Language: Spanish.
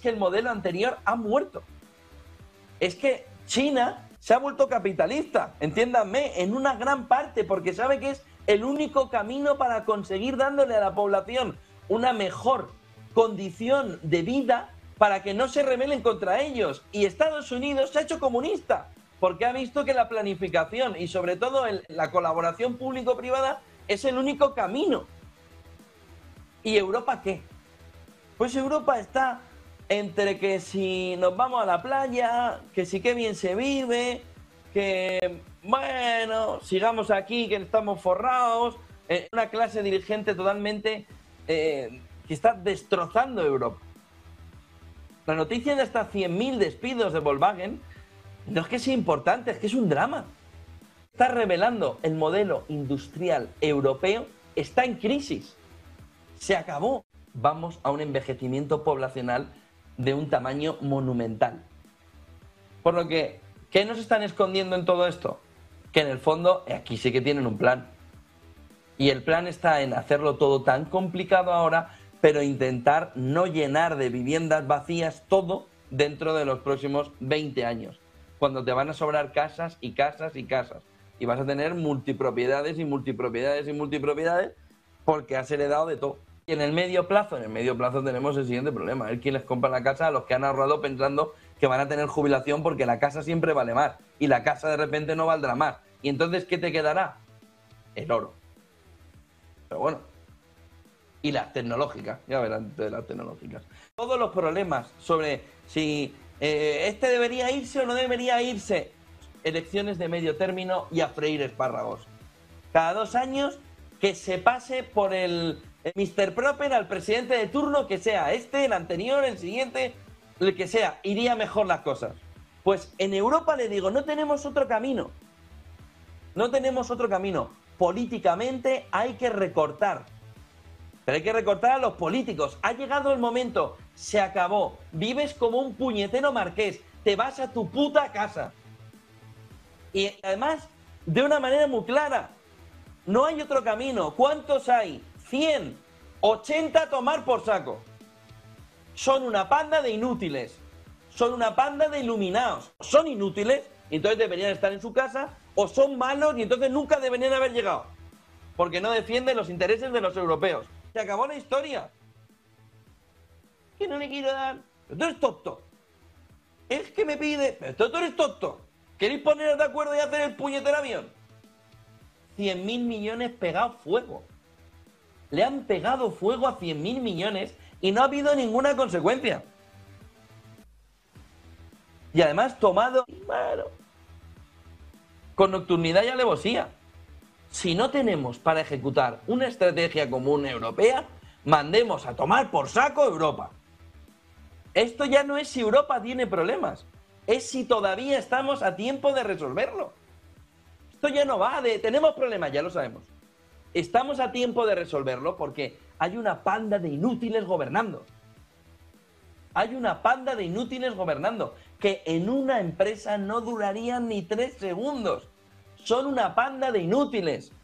que el modelo anterior ha muerto. Es que China se ha vuelto capitalista, entiéndanme, en una gran parte, porque sabe que es el único camino para conseguir dándole a la población una mejor condición de vida para que no se rebelen contra ellos. Y Estados Unidos se ha hecho comunista, porque ha visto que la planificación y sobre todo la colaboración público-privada es el único camino. ¿Y Europa qué? Pues Europa está entre que si nos vamos a la playa, que si qué bien se vive, que bueno, sigamos aquí, que estamos forrados, una clase dirigente totalmente que está destrozando Europa. La noticia de hasta 100.000 despidos de Volkswagen no es que sea importante, es que es un drama. Está revelando el modelo industrial europeo, está en crisis. Se acabó. Vamos a un envejecimiento poblacional de un tamaño monumental. Por lo que, ¿qué nos están escondiendo en todo esto? Que en el fondo, aquí sí que tienen un plan. Y el plan está en hacerlo todo tan complicado ahora, pero intentar no llenar de viviendas vacías todo dentro de los próximos 20 años. Cuando te van a sobrar casas y casas y casas. Y vas a tener multipropiedades y multipropiedades y multipropiedades porque has heredado de todo. Y en el medio plazo tenemos el siguiente problema. Es quien les compra la casa a los que han ahorrado pensando que van a tener jubilación porque la casa siempre vale más. Y la casa de repente no valdrá más. Y entonces, ¿qué te quedará? El oro. Pero bueno. Y las tecnológicas. Ya verán de las tecnológicas. Todos los problemas sobre si este debería irse o no debería irse. Elecciones de medio término y a freír espárragos. Cada 2 años que se pase por el Mr. Proper al presidente de turno, que sea este, el anterior, el siguiente, el que sea, iría mejor las cosas. Pues en Europa, le digo, no tenemos otro camino. No tenemos otro camino. Políticamente hay que recortar. Pero hay que recortar a los políticos. Ha llegado el momento. Se acabó. Vives como un puñetero marqués. Te vas a tu puta casa. Y además, de una manera muy clara. No hay otro camino. ¿Cuántos hay? 100, 80 a tomar por saco. Son una panda de inútiles. Son una panda de iluminados. Son inútiles y entonces deberían estar en su casa, o son malos y entonces nunca deberían haber llegado. Porque no defienden los intereses de los europeos. Se acabó la historia. Que no le quiero dar. Pero tú eres tonto. Es que me pide. Pero tú eres tonto. ¿Queréis poneros de acuerdo y hacer el puñetero avión? 100.000 millones pegados fuego. Le han pegado fuego a 100.000 millones y no ha habido ninguna consecuencia. Y además tomado, bueno, con nocturnidad y alevosía. Si no tenemos para ejecutar una estrategia común europea, mandemos a tomar por saco Europa. Esto ya no es si Europa tiene problemas, es si todavía estamos a tiempo de resolverlo. Esto ya no va de tenemos problemas, ya lo sabemos. Estamos a tiempo de resolverlo porque hay una panda de inútiles gobernando. Hay una panda de inútiles gobernando que en una empresa no durarían ni 3 segundos. Son una panda de inútiles.